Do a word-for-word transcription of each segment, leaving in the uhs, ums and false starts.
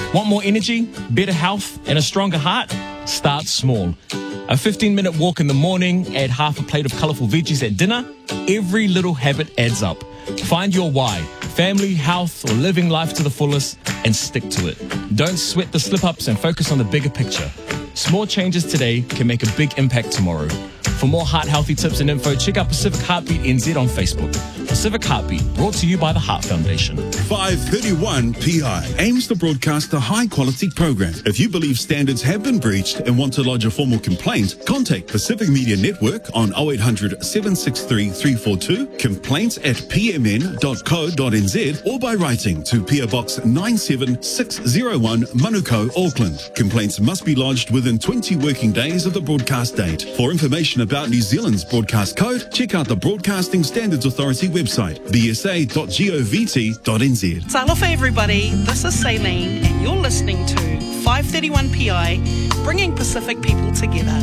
Want more energy, better health, and a stronger heart? Start small. A fifteen-minute walk in the morning, add half a plate of colourful veggies at dinner. Every little habit adds up. Find your why, family, health, or living life to the fullest, and stick to it. Don't sweat the slip-ups and focus on the bigger picture. Small changes today can make a big impact tomorrow. For more heart-healthy tips and info, check out Pacific Heartbeat N Z on Facebook. Pacific Heartbeat, brought to you by the Heart Foundation. five thirty-one P I aims to broadcast a high-quality program. If you believe standards have been breached and want to lodge a formal complaint, contact Pacific Media Network on oh eight hundred, seven six three, three four two, complaints at p m n dot co dot n z, or by writing to P O Box nine seven six oh one, Manukau, Auckland. Complaints must be lodged within twenty working days of the broadcast date. For information about New Zealand's broadcast code, check out the Broadcasting Standards Authority website, b s a dot govt dot n z. Talofa everybody, this is Saline and you're listening to five thirty-one P I, bringing Pacific people together.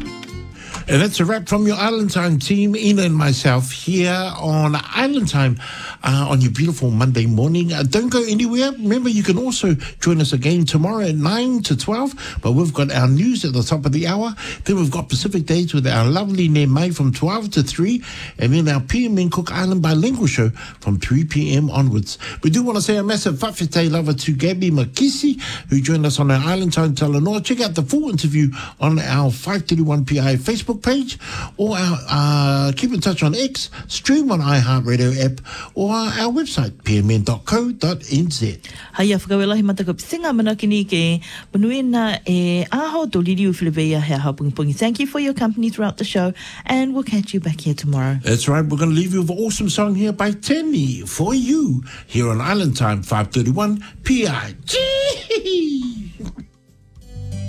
And that's a wrap from your Island Time team, Ina and myself here on Island Time uh, on your beautiful Monday morning. Uh, don't go anywhere. Remember, you can also join us again tomorrow at nine to twelve, but we've got our news at the top of the hour. Then we've got Pacific Days with our lovely Ne Mai from twelve to three, and then our P M N Cook Island Bilingual Show from three p.m. onwards. We do want to say a massive whawhete lava to Gabby Makisi, who joined us on our Island Time Talanoa. Check out the full interview on our five thirty-one P I Facebook page, or our, uh, keep in touch on X, stream on iHeartRadio app, or our website, p m n dot co dot n z. Haia whakawelahi mataka pisinga manakini ke manuena e aho to liliu Filibea hea hapungi. Thank you for your company throughout the show, and we'll catch you back here tomorrow. That's right, we're going to leave you with an awesome song here by Tenny for you, here on Island Time five thirty-one P I. Gee!